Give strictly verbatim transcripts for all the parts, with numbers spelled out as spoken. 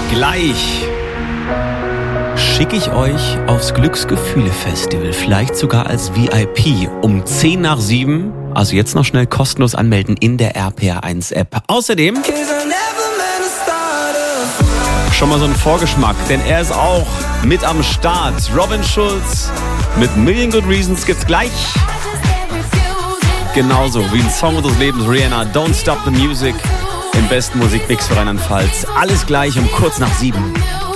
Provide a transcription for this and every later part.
gleich schicke ich euch aufs Glücksgefühle-Festival, vielleicht sogar als V I P um zehn nach sieben. Also jetzt noch schnell kostenlos anmelden in der R P R eins App. Außerdem schon mal so ein Vorgeschmack, denn er ist auch mit am Start. Robin Schulz mit Million Good Reasons gibt's gleich. Genauso wie ein Song unseres Lebens, Rihanna, Don't Stop the Music, im besten Musikmix für Rheinland-Pfalz. Alles gleich um kurz nach sieben.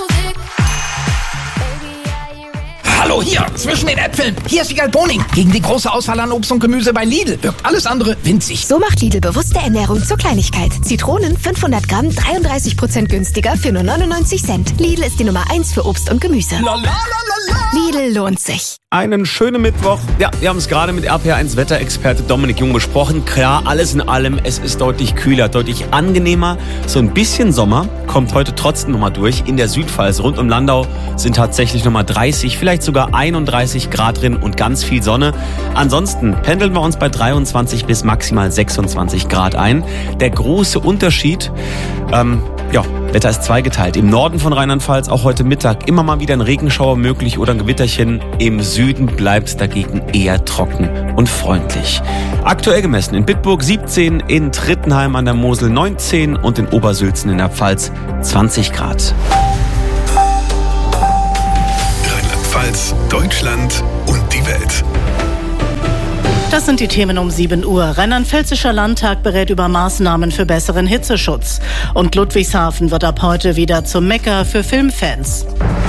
Hallo, hier, zwischen den Äpfeln. Hier ist Wiegald Boning. Gegen die große Auswahl an Obst und Gemüse bei Lidl wirkt alles andere winzig. So macht Lidl bewusste Ernährung zur Kleinigkeit. Zitronen fünfhundert Gramm, dreiunddreißig Prozent günstiger für nur neunundneunzig Cent. Lidl ist die Nummer eins für Obst und Gemüse. Lidl lohnt sich. Einen schönen Mittwoch. Ja, wir haben es gerade mit R P R eins Wetterexperte Dominik Jung besprochen. Klar, alles in allem, es ist deutlich kühler, deutlich angenehmer. So ein bisschen Sommer kommt heute trotzdem nochmal durch. In der Südpfalz rund um Landau sind tatsächlich nochmal dreißig, vielleicht sogar einunddreißig Grad drin und ganz viel Sonne. Ansonsten pendeln wir uns bei dreiundzwanzig bis maximal sechsundzwanzig Grad ein. Der große Unterschied, ähm, ja, Wetter ist zweigeteilt. Im Norden von Rheinland-Pfalz auch heute Mittag immer mal wieder ein Regenschauer möglich oder ein Gewitterchen. Im Süden bleibt es dagegen eher trocken und freundlich. Aktuell gemessen in Bitburg siebzehn, in Trittenheim an der Mosel neunzehn und in Obersülzen in der Pfalz zwanzig Grad. Rheinland-Pfalz, Deutschland und die Welt. Das sind die Themen um sieben Uhr. Rheinland-Pfälzischer Landtag berät über Maßnahmen für besseren Hitzeschutz. Und Ludwigshafen wird ab heute wieder zum Mekka für Filmfans.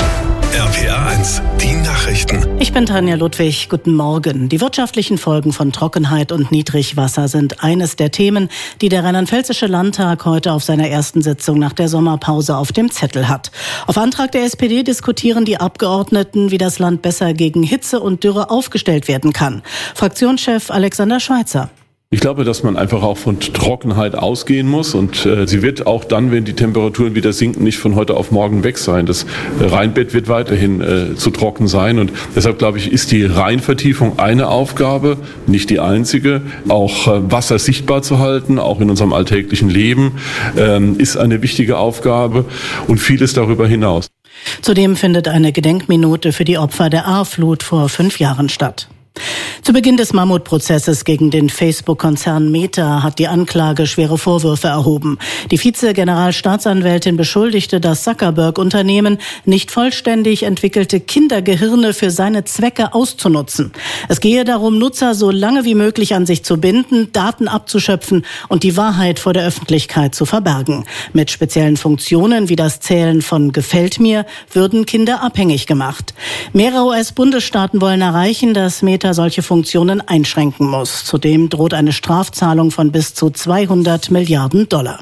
R P R eins, die Nachrichten. Ich bin Tanja Ludwig. Guten Morgen. Die wirtschaftlichen Folgen von Trockenheit und Niedrigwasser sind eines der Themen, die der Rheinland-Pfälzische Landtag heute auf seiner ersten Sitzung nach der Sommerpause auf dem Zettel hat. Auf Antrag der S P D diskutieren die Abgeordneten, wie das Land besser gegen Hitze und Dürre aufgestellt werden kann. Fraktionschef Alexander Schweitzer. Ich glaube, dass man einfach auch von Trockenheit ausgehen muss und äh, sie wird auch dann, wenn die Temperaturen wieder sinken, nicht von heute auf morgen weg sein. Das äh, Rheinbett wird weiterhin äh, zu trocken sein und deshalb glaube ich, ist die Rheinvertiefung eine Aufgabe, nicht die einzige. Auch äh, Wasser sichtbar zu halten, auch in unserem alltäglichen Leben, äh, ist eine wichtige Aufgabe und vieles darüber hinaus. Zudem findet eine Gedenkminute für die Opfer der Ahrflut vor fünf Jahren statt. Zu Beginn des Mammutprozesses gegen den Facebook-Konzern Meta hat die Anklage schwere Vorwürfe erhoben. Die Vize-Generalstaatsanwältin beschuldigte das Zuckerberg-Unternehmen, nicht vollständig entwickelte Kindergehirne für seine Zwecke auszunutzen. Es gehe darum, Nutzer so lange wie möglich an sich zu binden, Daten abzuschöpfen und die Wahrheit vor der Öffentlichkeit zu verbergen. Mit speziellen Funktionen wie das Zählen von Gefällt mir würden Kinder abhängig gemacht. Mehrere U S-Bundesstaaten wollen erreichen, dass Meta solche Funktionen einschränken muss. Zudem droht eine Strafzahlung von bis zu zweihundert Milliarden Dollar.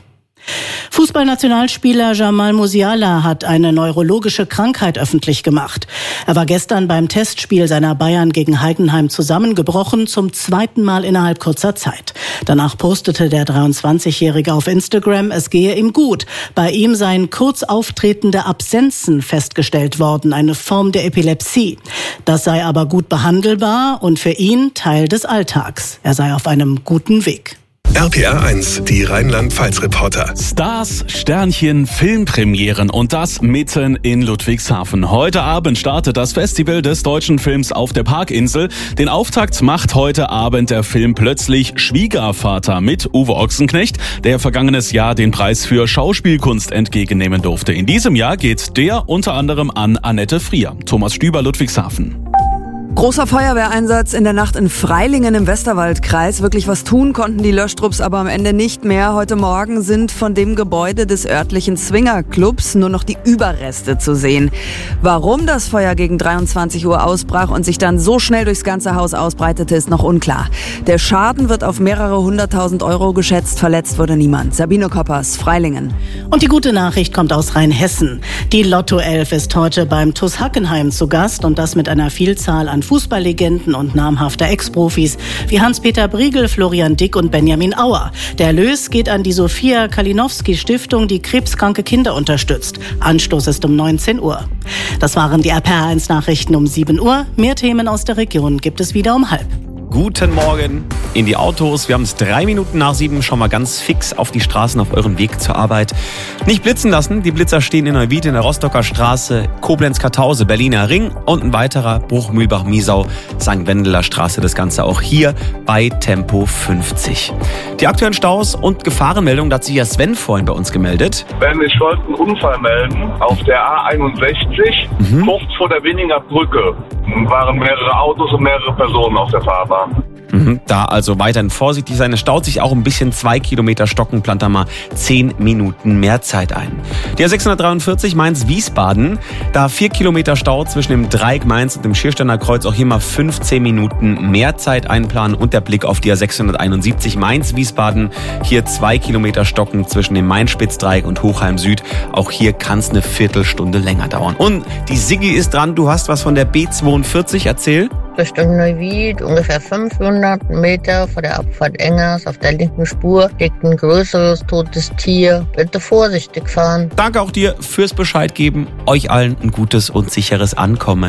Fußballnationalspieler Jamal Musiala hat eine neurologische Krankheit öffentlich gemacht. Er war gestern beim Testspiel seiner Bayern gegen Heidenheim zusammengebrochen, zum zweiten Mal innerhalb kurzer Zeit. Danach postete der dreiundzwanzigjährige auf Instagram, es gehe ihm gut. Bei ihm seien kurz auftretende Absenzen festgestellt worden, eine Form der Epilepsie. Das sei aber gut behandelbar und für ihn Teil des Alltags. Er sei auf einem guten Weg. R P R eins, die Rheinland-Pfalz-Reporter. Stars, Sternchen, Filmpremieren und das mitten in Ludwigshafen. Heute Abend startet das Festival des deutschen Films auf der Parkinsel. Den Auftakt macht heute Abend der Film Plötzlich Schwiegervater mit Uwe Ochsenknecht, der vergangenes Jahr den Preis für Schauspielkunst entgegennehmen durfte. In diesem Jahr geht der unter anderem an Annette Frier. Thomas Stüber, Ludwigshafen. Großer Feuerwehreinsatz in der Nacht in Freilingen im Westerwaldkreis. Wirklich was tun konnten die Löschtrupps aber am Ende nicht mehr. Heute Morgen sind von dem Gebäude des örtlichen Swingerclubs nur noch die Überreste zu sehen. Warum das Feuer gegen dreiundzwanzig Uhr ausbrach und sich dann so schnell durchs ganze Haus ausbreitete, ist noch unklar. Der Schaden wird auf mehrere hunderttausend Euro geschätzt. Verletzt wurde niemand. Sabine Koppers, Freilingen. Und die gute Nachricht kommt aus Rheinhessen. Die Lotto elf ist heute beim TuS Hackenheim zu Gast und das mit einer Vielzahl an Fußballlegenden und namhafter Ex-Profis wie Hans-Peter Briegel, Florian Dick und Benjamin Auer. Der Erlös geht an die Sophia Kalinowski-Stiftung, die krebskranke Kinder unterstützt. Anstoß ist um neunzehn Uhr. Das waren die R P R eins Nachrichten um sieben Uhr. Mehr Themen aus der Region gibt es wieder um halb. guten Morgen in die Autos. Wir haben es drei Minuten nach sieben, schon mal ganz fix auf die Straßen auf eurem Weg zur Arbeit. Nicht blitzen lassen, die Blitzer stehen in Neuwied in der Rostocker Straße, Koblenz-Kartause, Berliner Ring und ein weiterer Bruch-Mühlbach-Miesau, Sankt Wendeler Straße. Das Ganze auch hier bei Tempo fünfzig. Die aktuellen Staus und Gefahrenmeldungen, da hat sich ja Sven vorhin bei uns gemeldet. Ben, ich wollte einen Unfall melden auf der A einundsechzig, mhm. kurz vor der Winninger Brücke. Waren mehrere Autos und mehrere Personen auf der Fahrbahn. Mhm, da also weiterhin vorsichtig sein. Es staut sich auch ein bisschen. Zwei Kilometer Stocken, plant da mal zehn Minuten mehr Zeit ein. Die A sechshundertdreiundvierzig Mainz-Wiesbaden, da vier Kilometer Stau zwischen dem Dreieck Mainz und dem Schiersteiner Kreuz. Auch hier mal fünfzehn Minuten mehr Zeit einplanen. Und der Blick auf die A sechshunderteinundsiebzig Mainz-Wiesbaden. Hier zwei Kilometer Stocken zwischen dem Main-Spitzdreieck und Hochheim Süd. Auch hier kann es eine Viertelstunde länger dauern. Und die Siggi ist dran. Du hast was von der B zweiundvierzig, erzähl. Richtung Neuwied, ungefähr fünfhundert Meter vor der Abfahrt Engers auf der linken Spur liegt ein größeres totes Tier. Bitte vorsichtig fahren. Danke auch dir fürs Bescheid geben. Euch allen ein gutes und sicheres Ankommen.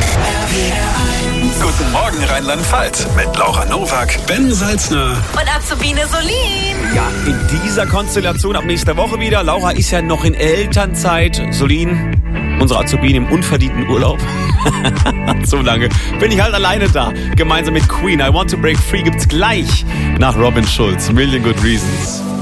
Guten Morgen Rheinland-Pfalz mit Laura Nowak, Ben Salzner und Azubine Solin. Ja, in dieser Konstellation ab nächster Woche wieder. Laura ist ja noch in Elternzeit. Solin, unsere Azubine im unverdienten Urlaub. So lange bin ich halt alleine da. Gemeinsam mit Queen. I Want to Break Free gibt's gleich nach Robin Schulz. Million Good Reasons.